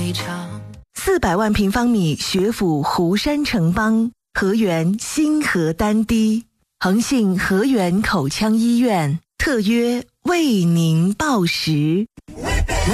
非常。 400万平方米学府湖山城邦，河源新河丹堤，恒信河源口腔医院特约为您报时。